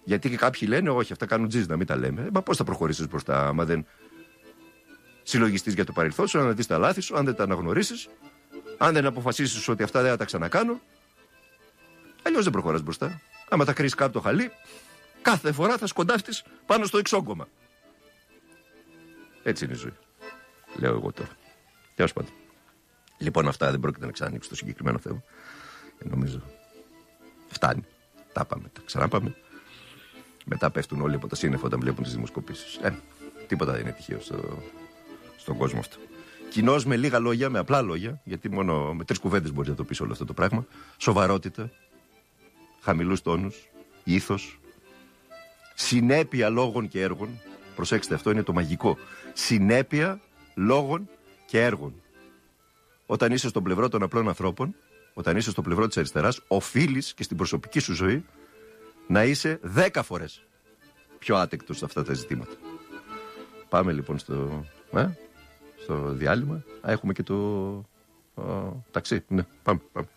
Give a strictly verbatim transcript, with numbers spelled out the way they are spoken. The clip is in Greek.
Γιατί και κάποιοι λένε, όχι, αυτά κάνουν τζιζ, να μην τα λέμε. Μα πώς θα προχωρήσεις μπροστά, άμα δεν συλλογιστείς για το παρελθόν σου, αν δεν δεις τα λάθη σου, αν δεν τα αναγνωρίσεις, αν δεν αποφασίσεις ότι αυτά δεν θα τα ξανακάνω. Αλλιώς δεν προχωράς μπροστά. Άμα τα κρύσεις κάτω το χαλί, κάθε φορά θα σκοντάφτεις πάνω στο εξόγκωμα. Έτσι είναι η ζωή. Λέω εγώ τώρα. Τέλος πάντων. Λοιπόν, αυτά δεν πρόκειται να ξανανοίξω το συγκεκριμένο θέμα. Ε, νομίζω φτάνει. Τα πάμε, τα ξανάπαμε. Μετά πέφτουν όλοι από τα σύννεφα όταν βλέπουν τις δημοσκοπήσεις. Ε, τίποτα δεν είναι τυχαίο στο, στον κόσμο αυτό. Κοινώς με λίγα λόγια, με απλά λόγια, γιατί μόνο με τρεις κουβέντες μπορεί να το πεις όλο αυτό το πράγμα. Σοβαρότητα, χαμηλούς τόνους, ήθος, συνέπεια λόγων και έργων. Προσέξτε, αυτό είναι το μαγικό. Συνέπεια λόγων και έργων. Όταν είσαι στον πλευρό των απλών ανθρώπων, όταν είσαι στο πλευρό της αριστεράς, οφείλεις και στην προσωπική σου ζωή να είσαι δέκα φορές πιο άτεκτος σε αυτά τα ζητήματα. Πάμε λοιπόν στο, ε, στο διάλειμμα. Α, έχουμε και το α, ταξί. Ναι, πάμε, πάμε.